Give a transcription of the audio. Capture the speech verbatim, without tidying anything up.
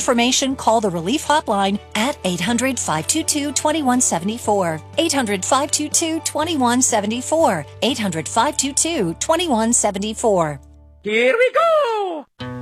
information, call the Relief Hotline at eight hundred, five two two, two one seven four. eight hundred, five two two, two one seven four. eight hundred, five two two, two one seven four. Here we go!